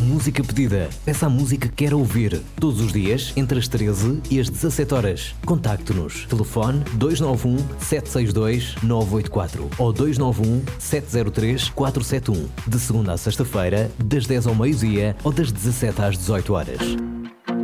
música pedida. Peça a música que quer ouvir. Todos os dias, entre as 13 e as 17 horas. Contacte-nos. Telefone 291 762 984 ou 291 703 471. De segunda a sexta-feira, das 10 ao meio-dia ou das 17 às 18 horas.